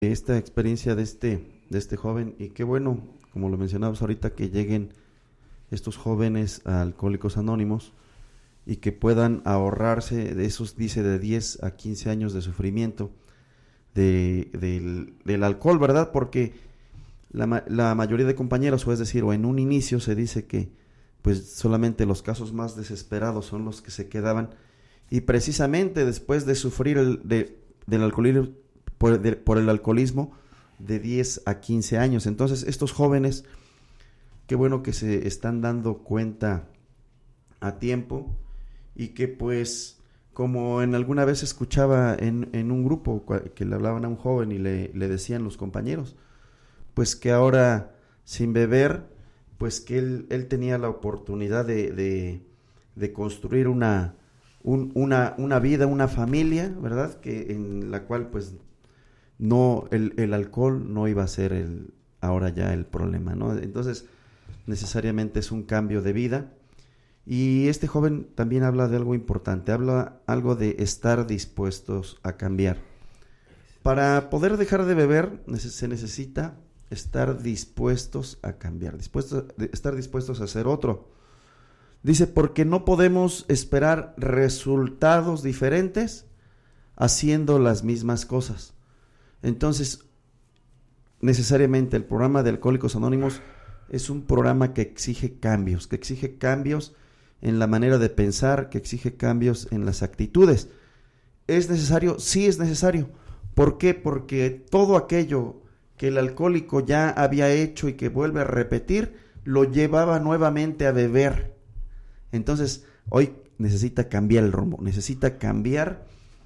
esta experiencia de este joven, y qué bueno, como lo mencionamos ahorita, que lleguen estos jóvenes a Alcohólicos Anónimos y que puedan ahorrarse de esos, dice, de 10 a 15 años de sufrimiento del alcohol, ¿verdad? Porque la mayoría de compañeros, o es decir, o en un inicio se dice que pues solamente los casos más desesperados son los que se quedaban, y precisamente después de sufrir del alcoholismo, por el alcoholismo, de 10 a 15 años. Entonces, estos jóvenes, qué bueno que se están dando cuenta a tiempo, y que pues, como en alguna vez escuchaba en un grupo que le hablaban a un joven y le decían los compañeros, pues que ahora sin beber, pues que él tenía la oportunidad de construir una vida, una familia, ¿verdad? Que en la cual pues no, el alcohol no iba a ser ahora ya el problema, ¿no? Entonces, necesariamente es un cambio de vida. Y este joven también habla de algo importante, habla algo de estar dispuestos a cambiar. Para poder dejar de beber se necesita estar dispuestos a cambiar, estar dispuestos a hacer otro. Dice, porque no podemos esperar resultados diferentes haciendo las mismas cosas. Entonces, necesariamente el programa de Alcohólicos Anónimos es un programa que exige cambios en la manera de pensar, que exige cambios en las actitudes. ¿Es necesario? Sí, es necesario. ¿Por qué? Porque todo aquello que el alcohólico ya había hecho y que vuelve a repetir, lo llevaba nuevamente a beber. Entonces, hoy necesita cambiar el rumbo, necesita cambiar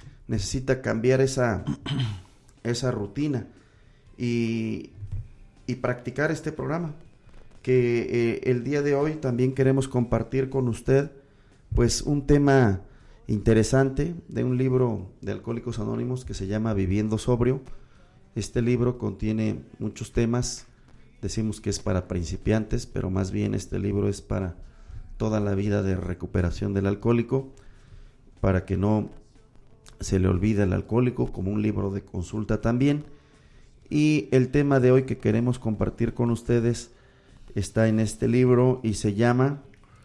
esa rutina y practicar este programa, que el día de hoy también queremos compartir con usted pues un tema interesante de un libro de Alcohólicos Anónimos que se llama Viviendo Sobrio. Este libro contiene muchos temas, decimos que es para principiantes, pero más bien este libro es para toda la vida de recuperación del alcohólico, para que no se le olvide el alcohólico, como un libro de consulta también. Y el tema de hoy que queremos compartir con ustedes está en este libro y se llama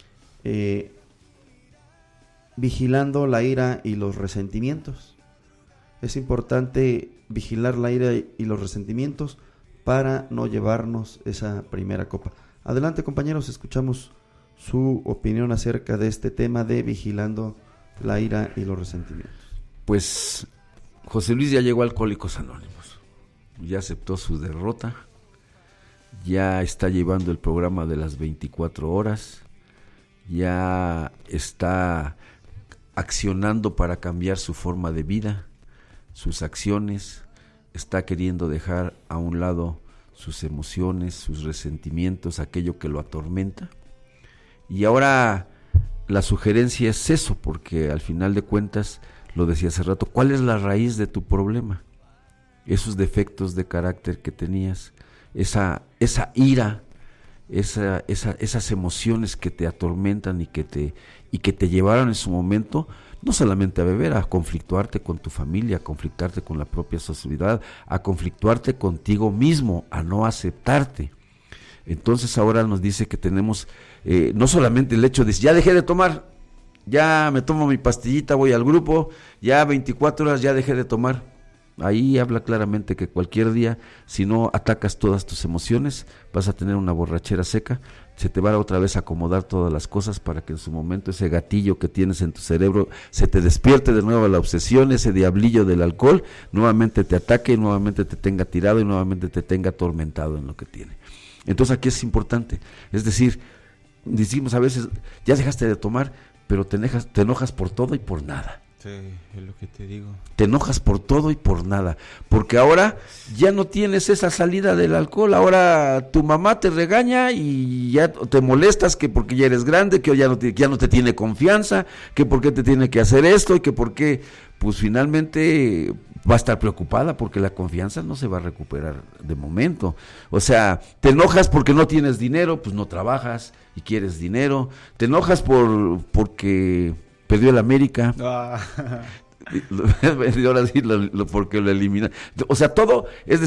Vigilando la ira y los resentimientos. Es importante vigilar la ira y los resentimientos para no llevarnos esa primera copa. Adelante, compañeros, escuchamos su opinión acerca de este tema de vigilando la ira y los resentimientos. Pues José Luis ya llegó a Alcohólicos Anónimos, ya aceptó su derrota, ya está llevando el programa de las 24 horas, ya está accionando para cambiar su forma de vida, sus acciones, está queriendo dejar a un lado sus emociones, sus resentimientos, aquello que lo atormenta. Y ahora la sugerencia es eso, porque al final de cuentas, lo decía hace rato, ¿cuál es la raíz de tu problema? Esos defectos de carácter que tenías, esa ira, esas emociones que te atormentan y que te llevaron en su momento no solamente a beber, a conflictuarte con tu familia, a conflictuarte con la propia sociedad, a conflictuarte contigo mismo, a no aceptarte. Entonces ahora nos dice que tenemos no solamente el hecho de ya dejé de tomar, ya me tomo mi pastillita, voy al grupo, ya 24 horas ya dejé de tomar. Ahí habla claramente que cualquier día, si no atacas todas tus emociones, vas a tener una borrachera seca, se te va otra vez a acomodar todas las cosas para que en su momento ese gatillo que tienes en tu cerebro se te despierte de nuevo la obsesión, ese diablillo del alcohol, nuevamente te ataque y nuevamente te tenga tirado y nuevamente te tenga atormentado en lo que tiene. Entonces aquí es importante, es decir, decimos a veces, ya dejaste de tomar, pero te enojas por todo y por nada. Sí, es lo que te digo. Te enojas por todo y por nada, porque ahora ya no tienes esa salida del alcohol, ahora tu mamá te regaña y ya te molestas que porque ya eres grande, que ya no te tiene confianza, que por qué te tiene que hacer esto y que por qué, pues finalmente va a estar preocupada porque la confianza no se va a recuperar de momento. O sea, te enojas porque no tienes dinero, pues no trabajas y quieres dinero, te enojas porque perdió el América. Y ahora sí, porque lo elimina. O sea, todo es